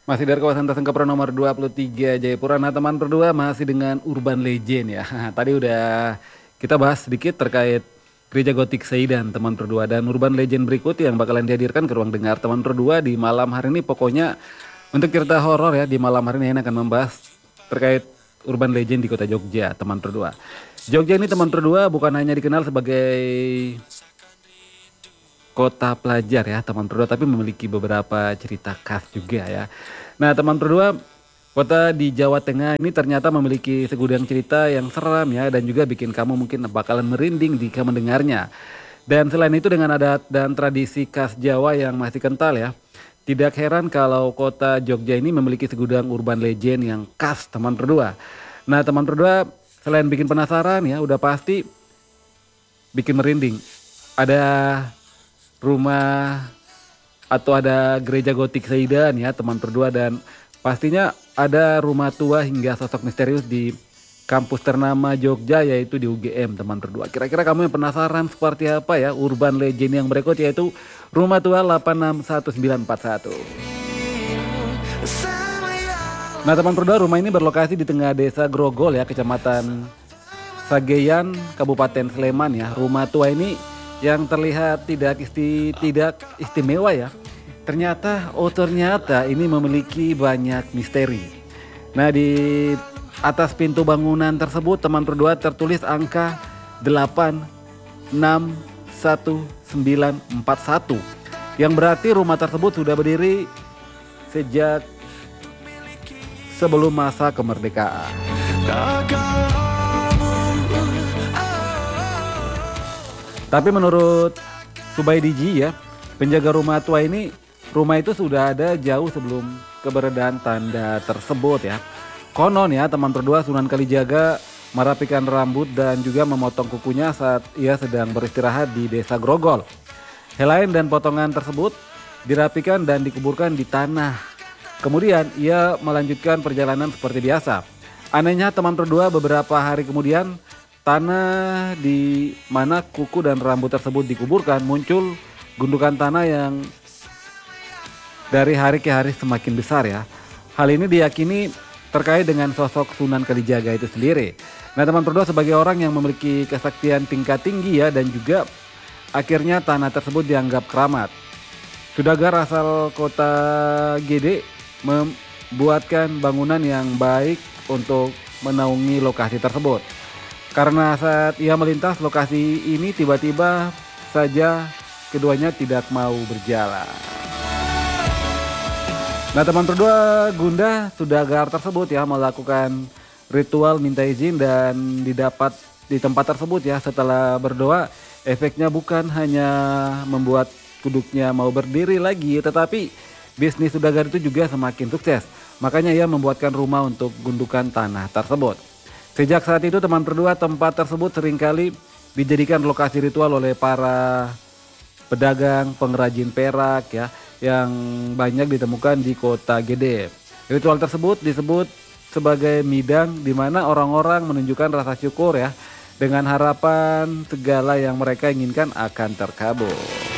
Masih dari kawasan Tasengkapro nomor 23 Jayapura. Nah teman berdua masih dengan Urban Legend ya. Tadi udah kita bahas sedikit terkait Gereja Gotik Seidan teman berdua. Dan Urban Legend berikut yang bakalan dihadirkan ke ruang dengar teman berdua di malam hari ini. Pokoknya untuk cerita horor ya di malam hari ini akan membahas terkait Urban Legend di kota Jogja teman berdua. Jogja ini teman berdua bukan hanya dikenal sebagai kota pelajar ya teman berdua, tapi memiliki beberapa cerita khas juga ya. Nah teman berdua, kota di Jawa Tengah ini ternyata memiliki segudang cerita yang seram ya, dan juga bikin kamu mungkin bakalan merinding jika mendengarnya. Dan selain itu dengan adat dan tradisi khas Jawa yang masih kental ya, tidak heran kalau kota Jogja ini memiliki segudang urban legend yang khas teman berdua. Nah teman berdua, selain bikin penasaran ya, udah pasti bikin merinding. Ada rumah atau ada gereja gotik Seidan ya teman berdua, dan pastinya ada rumah tua hingga sosok misterius di kampus ternama Jogja yaitu di UGM teman berdua. Kira-kira kamu yang penasaran seperti apa ya urban legend yang berikut, yaitu rumah tua 861941. Nah teman berdua, rumah ini berlokasi di tengah desa Grogol ya, kecamatan Sageyan, Kabupaten Sleman ya. Rumah tua ini yang terlihat tidak istimewa ya. Ternyata ini memiliki banyak misteri. Nah di atas pintu bangunan tersebut teman berdua tertulis angka 861941, yang berarti rumah tersebut sudah berdiri sejak sebelum masa kemerdekaan. Tapi menurut Subaidiji ya, penjaga rumah tua ini, rumah itu sudah ada jauh sebelum keberadaan tanda tersebut ya. Konon ya teman berdua, Sunan Kalijaga merapikan rambut dan juga memotong kukunya saat ia sedang beristirahat di desa Grogol. Helai dan potongan tersebut dirapikan dan dikuburkan di tanah. Kemudian ia melanjutkan perjalanan seperti biasa. Anehnya teman berdua, beberapa hari kemudian tanah di mana kuku dan rambut tersebut dikuburkan muncul gundukan tanah yang dari hari ke hari semakin besar ya. Hal ini diyakini terkait dengan sosok Sunan Kalijaga itu sendiri. Nah teman berdua, sebagai orang yang memiliki kesaktian tingkat tinggi ya, dan juga akhirnya tanah tersebut dianggap keramat. Saudagar asal kota GD membuatkan bangunan yang baik untuk menaungi lokasi tersebut. Karena saat ia melintas lokasi ini tiba-tiba saja keduanya tidak mau berjalan. Nah teman berdua, Gunda Saudagar tersebut ya melakukan ritual minta izin dan didapat di tempat tersebut ya. Setelah berdoa, efeknya bukan hanya membuat kuduknya mau berdiri lagi, tetapi bisnis Saudagar itu juga semakin sukses. Makanya ia membuatkan rumah untuk gundukan tanah tersebut. Sejak saat itu teman berdua, tempat tersebut seringkali dijadikan lokasi ritual oleh para pedagang pengrajin perak ya, yang banyak ditemukan di kota Gede. Ritual tersebut disebut sebagai midang, di mana orang-orang menunjukkan rasa syukur ya, dengan harapan segala yang mereka inginkan akan terkabul.